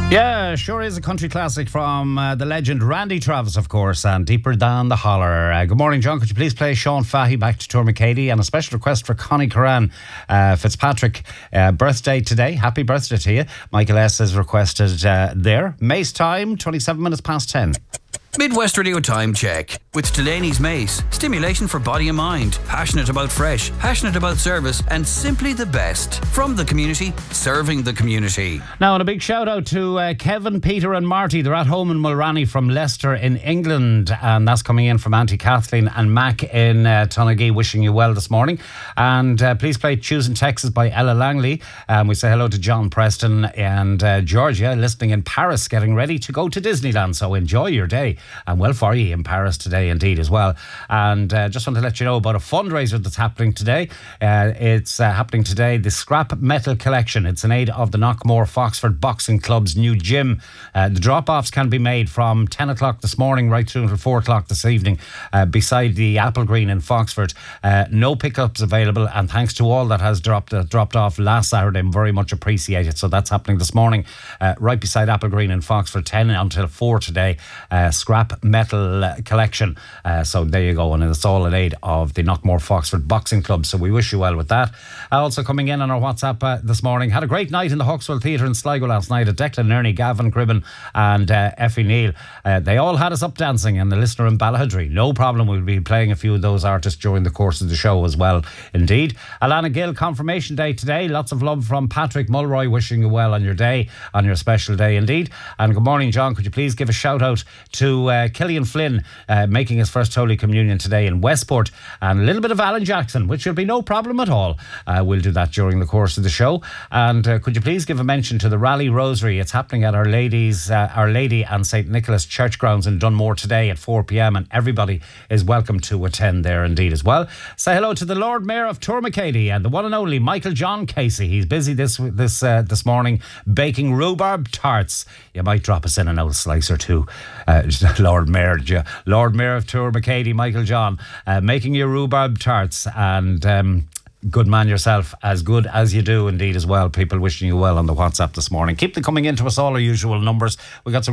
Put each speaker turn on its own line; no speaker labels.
Yeah, sure is a country classic from the legend Randy Travis, of course, and Deeper Than the Holler. Good morning, John. Could you please play Sean Fahey, Back to Tourmakeady, and a special request for Connie Curran Fitzpatrick, birthday today. Happy birthday to you. Michael S. has requested there. Mace time, 27 minutes past 10.
Midwest Radio Time Check with Delaney's Mace. Stimulation for body and mind. Passionate about fresh, passionate about service, and simply the best. From the community, serving the community.
Now, and a big shout out to Kevin, Peter and Marty. They're at home in Mulranny from Leicester in England, and that's coming in from Auntie Kathleen and Mac in Tonagee, wishing you well this morning. And please play Choosing Texas by Ella Langley. We say hello to John Preston and Georgia, listening in Paris, getting ready to go to Disneyland. So enjoy your day. And well for you in Paris today indeed as well. And just want to let you know about a fundraiser that's happening today. It's happening today, the Scrap Metal Collection. It's in aid of the Knockmore Foxford Boxing Club's new gym. The drop-offs can be made from 10 o'clock this morning right through until 4 o'clock this evening beside the Apple Green in Foxford. No pickups available, and thanks to all that has dropped off last Saturday, very much appreciated. So that's happening this morning right beside Apple Green in Foxford, 10 until 4 today. Scrap Metal Collection. So there you go, and it's all in aid of the Knockmore Foxford Boxing Club. So we wish you well with that. Also coming in on our WhatsApp this morning, had a great night in the Hawkswell Theatre in Sligo last night. Declan Nerney, Gavin Cribben and Effie Neal. They all had us up dancing, and the listener in Ballahadree. No problem, we'll be playing a few of those artists during the course of the show as well. Indeed. Alana Gill, confirmation day today. Lots of love from Patrick Mulroy, wishing you well on your day, on your special day indeed. And good morning, John. Could you please give a shout out to Killian Flynn, making his first Holy Communion today in Westport, and a little bit of Alan Jackson, which will be no problem at all. We'll do that during the course of the show. And could you please give a mention to the Rally Rosary? It's happening at Our Lady and St. Nicholas Church grounds in Dunmore today at 4 p.m, and everybody is welcome to attend there indeed as well. Say hello to the Lord Mayor of Tourmakeady and the one and only Michael John Casey. He's busy this morning baking rhubarb tarts. You might drop us in an old slice or two. Lord Mayor of Tourmakeady, Michael John, making your rhubarb tarts, and good man yourself, as good as you do indeed as well. People wishing you well on the WhatsApp this morning. Keep them coming into us, all our usual numbers. We got some